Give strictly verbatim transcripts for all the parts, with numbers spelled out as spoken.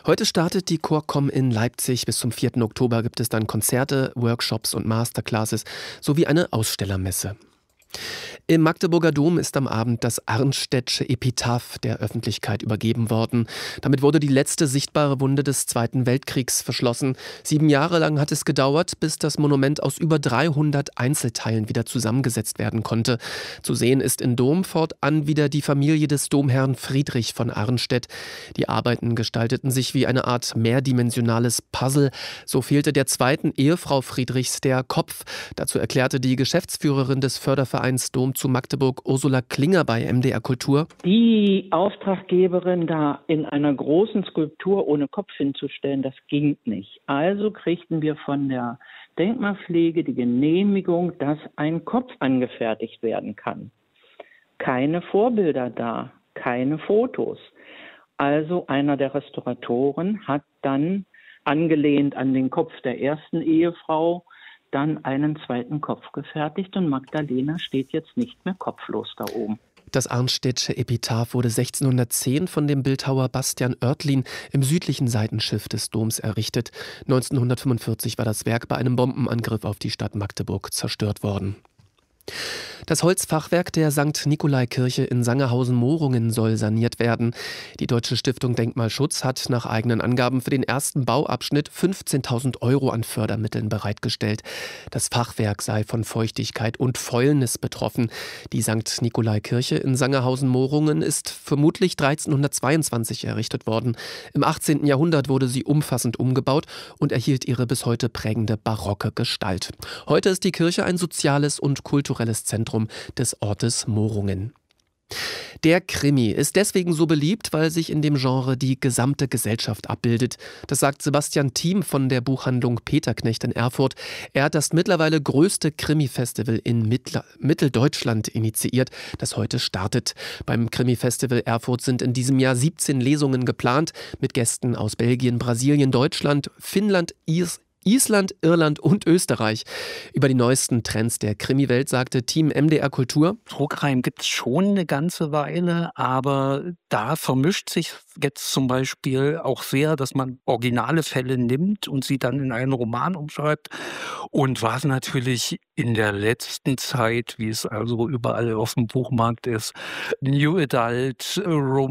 Heute startet die Chorcom in Leipzig. Bis zum vierten Oktober gibt es dann Konzerte, Workshops und Masterclasses sowie eine Ausstellermesse. Im Magdeburger Dom ist am Abend das Arnstedtsche Epitaph der Öffentlichkeit übergeben worden. Damit wurde die letzte sichtbare Wunde des Zweiten Weltkriegs verschlossen. Sieben Jahre lang hat es gedauert, bis das Monument aus über dreihundert Einzelteilen wieder zusammengesetzt werden konnte. Zu sehen ist in Dom fortan wieder die Familie des Domherrn Friedrich von Arnstedt. Die Arbeiten gestalteten sich wie eine Art mehrdimensionales Puzzle. So fehlte der zweiten Ehefrau Friedrichs der Kopf. Dazu erklärte die Geschäftsführerin des Fördervereins Dom zu Magdeburg, Ursula Klinger bei M D R Kultur. Die Auftraggeberin da in einer großen Skulptur ohne Kopf hinzustellen, das ging nicht. Also kriegten wir von der Denkmalpflege die Genehmigung, dass ein Kopf angefertigt werden kann. Keine Vorbilder da, keine Fotos. Also einer der Restauratoren hat dann, angelehnt an den Kopf der ersten Ehefrau, dann einen zweiten Kopf gefertigt und Magdalena steht jetzt nicht mehr kopflos da oben. Das Arnstedtsche Epitaph wurde sechzehnhundertzehn von dem Bildhauer Bastian Oertlin im südlichen Seitenschiff des Doms errichtet. neunzehnhundertfünfundvierzig war das Werk bei einem Bombenangriff auf die Stadt Magdeburg zerstört worden. Das Holzfachwerk der Sankt Nikolai-Kirche in Sangerhausen-Mohrungen soll saniert werden. Die Deutsche Stiftung Denkmalschutz hat nach eigenen Angaben für den ersten Bauabschnitt fünfzehntausend Euro an Fördermitteln bereitgestellt. Das Fachwerk sei von Feuchtigkeit und Fäulnis betroffen. Die Sankt Nikolai-Kirche in Sangerhausen-Mohrungen ist vermutlich dreizehnhundertzweiundzwanzig errichtet worden. Im achtzehnten Jahrhundert wurde sie umfassend umgebaut und erhielt ihre bis heute prägende barocke Gestalt. Heute ist die Kirche ein soziales und kulturelles Zentrum des Ortes Mohrungen. Der Krimi ist deswegen so beliebt, weil sich in dem Genre die gesamte Gesellschaft abbildet. Das sagt Sebastian Thiem von der Buchhandlung Peterknecht in Erfurt. Er hat das mittlerweile größte Krimi-Festival in Mittl- Mitteldeutschland initiiert, das heute startet. Beim Krimi-Festival Erfurt sind in diesem Jahr siebzehn Lesungen geplant, mit Gästen aus Belgien, Brasilien, Deutschland, Finnland, Is- Island, Irland und Österreich. Über die neuesten Trends der Krimiwelt sagte Team M D R Kultur: True-Crime gibt es schon eine ganze Weile, aber da vermischt sich jetzt zum Beispiel auch sehr, dass man originale Fälle nimmt und sie dann in einen Roman umschreibt. Und was natürlich in der letzten Zeit, wie es also überall auf dem Buchmarkt ist, New Adult,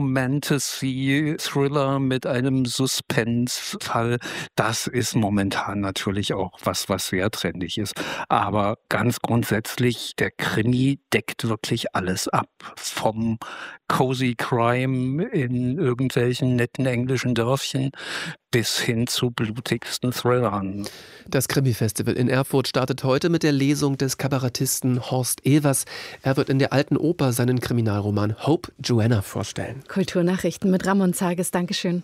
Romantasy, Thriller mit einem Suspense-Fall, das ist momentan natürlich auch was, was sehr trendig ist. Aber ganz grundsätzlich, der Krimi deckt wirklich alles ab. Vom Cozy Crime in irgendwelchen netten englischen Dörfchen bis hin zu blutigsten Thrillern. Das Krimi-Festival in Erfurt startet heute mit der Lesung des Kabarettisten Horst Evers. Er wird in der Alten Oper seinen Kriminalroman Hope Joanna vorstellen. Kulturnachrichten mit Ramon Zages. Dankeschön.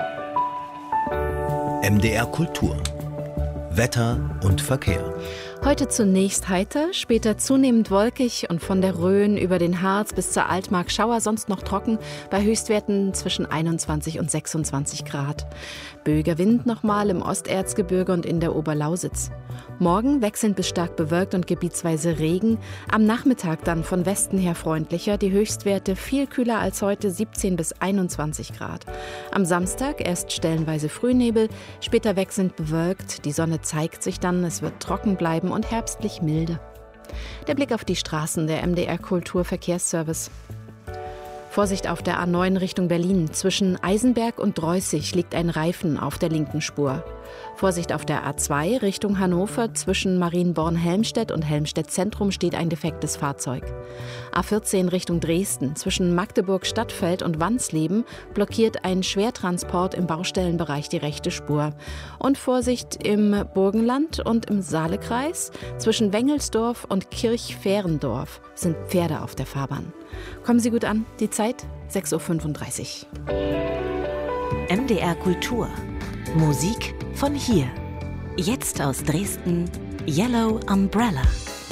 M D R Kultur. Wetter und Verkehr. Heute zunächst heiter, später zunehmend wolkig und von der Rhön über den Harz bis zur Altmark Schauer, sonst noch trocken, bei Höchstwerten zwischen einundzwanzig und sechsundzwanzig Grad. Böiger Wind nochmal im Osterzgebirge und in der Oberlausitz. Morgen wechselnd bis stark bewölkt und gebietsweise Regen. Am Nachmittag dann von Westen her freundlicher, die Höchstwerte viel kühler als heute, siebzehn bis einundzwanzig Grad. Am Samstag erst stellenweise Frühnebel, später wechselnd bewölkt. Die Sonne zeigt sich dann, es wird trocken bleiben und herbstlich milde. Der Blick auf die Straßen der M D R Kulturverkehrsservice. Vorsicht auf der A neun Richtung Berlin. Zwischen Eisenberg und Dreußig liegt ein Reifen auf der linken Spur. Vorsicht auf der A zwei Richtung Hannover. Zwischen Marienborn-Helmstedt und Helmstedt-Zentrum steht ein defektes Fahrzeug. A vierzehn Richtung Dresden. Zwischen Magdeburg-Stadtfeld und Wansleben blockiert ein Schwertransport im Baustellenbereich die rechte Spur. Und Vorsicht im Burgenland und im Saalekreis. Zwischen Wengelsdorf und Kirchfehrendorf sind Pferde auf der Fahrbahn. Kommen Sie gut an. Die Zeit sechs Uhr fünfunddreißig. M D R Kultur. Musik von hier. Jetzt aus Dresden, Yellow Umbrella.